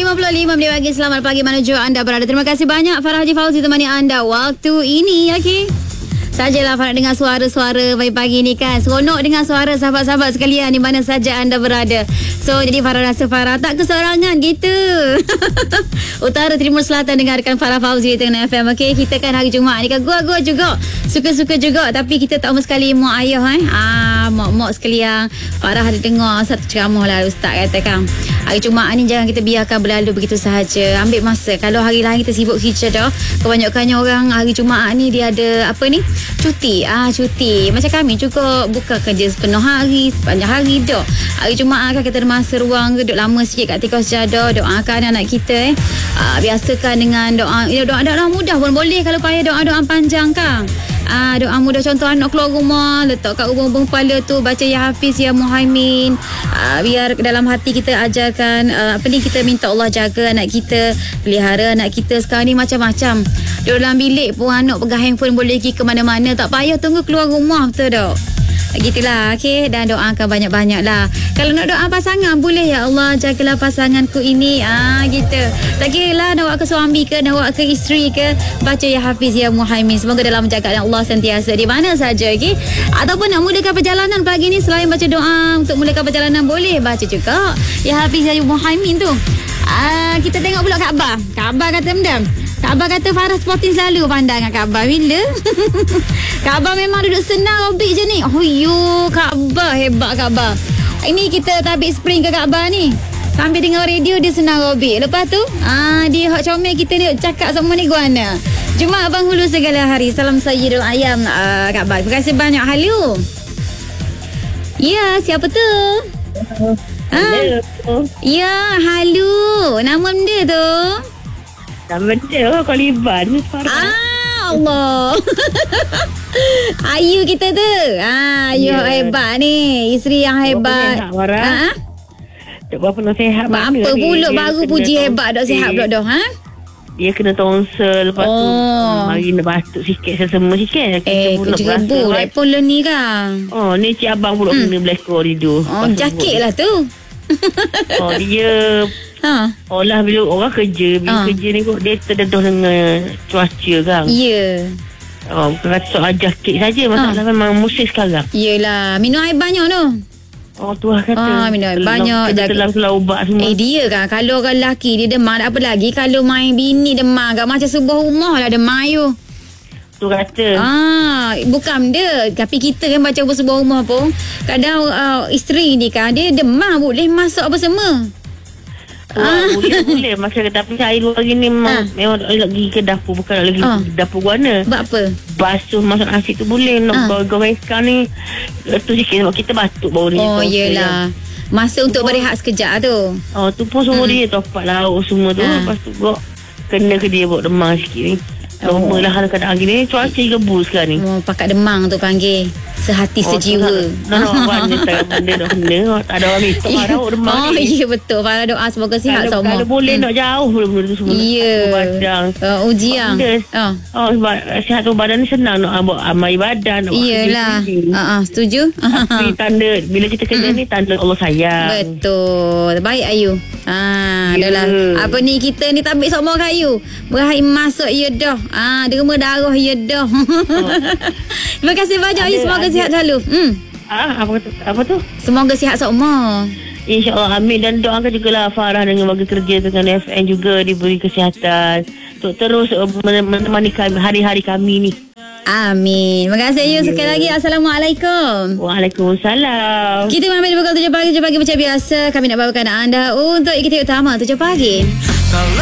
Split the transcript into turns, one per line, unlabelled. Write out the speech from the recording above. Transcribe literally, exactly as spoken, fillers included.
lima puluh lima minit pagi. Selamat pagi menuju anda berada. Terima kasih banyak Farah Haji Fauzi temani anda waktu ini. Okey. Sajalah Farah dengar suara-suara pagi-pagi ni kan. Seronok dengar suara sahabat-sahabat sekalian di mana saja anda berada. So jadi Farah rasa Farah tak keseorangan gitu. Utara Timur Selatan dengarkan Farah Fauzi di Tengah F M. Okey, kita kan hari Jumaat ni kan gua-gua juga. Suka-suka juga tapi kita tak mahu sekali mak ayah eh. Ah, mak-mak sekalian. Farah ada dengar satu ceramah lah ustaz katakan. Hari Jumaat ni jangan kita biarkan berlalu begitu sahaja. Ambil masa. Kalau hari lain kita sibuk kerja dah. Kebanyakannya orang hari Jumaat ni dia ada apa ni? Cuti. Ah, cuti. Macam kami cukup buka kerja sepenuh hari, sepanjang hari dah. Hari Jumaat kan kita ada masa ruang duduk lama sikit kat tikar sejadah, doakan anak kita eh. Ah, biasakan dengan doa. Ya, doa-doa mudah pun boleh kalau payah doa-doa panjang kan. Ah, doa mudah contoh anak keluar rumah, letak kat hubung-hubung kepala tu baca Ya Hafiz Ya Muhaimin. Ah, biar dalam hati kita ajarkan ah, apa ni, kita minta Allah jaga anak kita, pelihara anak kita. Sekarang ni macam-macam. Di dalam bilik pun anak pegang handphone boleh pergi ke mana-mana, tak payah tunggu keluar rumah, betul tak? Gitulah, okey. Dan doakan banyak-banyak lah. Kalau nak doa pasangan boleh, ya Allah jagalah pasanganku ini. Ah, gitu. Tak kira lah nak awak ke suami ke, nak awak ke isteri ke, baca Ya Hafiz Ya Muhaimin. Semoga dalam menjaga Allah sentiasa di mana saja, okey. Ataupun nak mulakan perjalanan pagi ni, selain baca doa untuk mulakan perjalanan, boleh baca juga Ya Hafiz Ya Muhaimin tu. Ah, kita tengok pula Kaabah. Kaabah kata mendam. Kaabah kata Farah Sporting selalu pandang dengan Kaabah. Bila? Kaabah memang duduk senang Robik je ni. Oh yo, Kaabah hebat Kaabah. Ini kita tabik spring ke Kaabah ni. Sambil dengar radio dia senang Robik. Lepas tu, ah dia hot comel kita ni cakap sama ni guana. Jumaat Abang Hulu segala hari. Salam Sayyidul Ayam uh, Kaabah. Terima kasih banyak. Halo. Ya, siapa tu?
Halo.
Ah. Ya, halo. Nama benda tu?
Nama dia oh, Koliban.
Ah, Allah. Ayu kita tu. Ah, Ayu yeah. Hebat ni. Isteri yang hebat. Ha?
Tak berapa nak sihat.
Apa pula baru puji hebat dah sihat pula dah, ha?
Dia kena tonsel. Lepas oh. tu mari nak batuk sikit, sesama sikit.
Eh, kejebu dah pun ni kan.
Oh, ni cik abang pula hmm. kena belakor tidur.
Oh, jakit lah tu.
Oh, dia ha. Oh lah bila orang kerja, bila ha. kerja ni kok dia terdedah dengan cuaca kan.
Ya. Yeah.
Oh, bukan kata soal jakit saja, masalah ha. memang musim sekarang.
Yelah, minum air banyak tu.
Oh, tu lah kata.
Ah, minum air banyak.
Telan-telan ubat semua.
Eh, dia kan, kalau orang lelaki dia demam, tak apa lagi. Kalau main bini demam, kat macam sebuah rumah lah demam you.
Tu kata.
Ah, bukan dia. Tapi kita kan baca sebuah rumah pun, kadang uh, isteri ni kan, dia demam boleh masuk apa semua.
Oh, ah. Boleh boleh masa tapi air luar gini memang, ah. memang nak pergi ke dapur, bukan nak lagi ah. dapur guana.
Sebab apa?
Basuh masak nasi tu boleh. Nak ah. goreskan ni tu sikit sebab kita batuk bau ni.
Oh yelah. Masa untuk oh. berehat sekejap tu.
Oh tu pun suruh hmm. dia topak lauk semua tu. Ah. Lepas tu gok kena ke dia buat demam sikit ni. Normal lah kalau keadaan gini. Cuaca gebu sekarang ni.
Oh, pakat demang tu panggil. Sehati oh, sejiwa.
Nak nak warna tak benda nak kena. Tak ada orang minta Farah demam
oh, ni. Oh iya betul. Farah doa semoga sihat
kalau,
semua. Kalau
boleh hmm. nak jauh benda tu semua.
Ya.
Badan.
Uh, ujian.
Oh. oh sebab sihat tu badan ni senang nak buat amal ibadat.
Iyalah. Uh-uh, setuju.
Tapi tanda bila kita kerja ni tanda Allah sayang.
Betul. Baik Ayu. Ah, yeah. Adalah. Apa ni kita ni tabik semua kayu. Berakhir masuk ya dah. Ah, derma darah ya dah. Oh. Terima kasih banyak Ayu, semoga ada. Sihat selalu. Hmm.
Ah, apa tu? Apa tu?
Semoga sihat semua.
InsyaAllah, amin. Dan doakan jugalah Farah dengan bagi kerja dengan F M juga diberi kesihatan untuk terus menemani kami, hari-hari kami ni.
Amin. Terima kasih Ayu. Sekali lagi Assalamualaikum.
Waalaikumsalam.
Kita mengambil pukul tujuh pagi. tujuh pagi macam biasa. Kami nak bawakan anda untuk ikut utama tujuh pagi.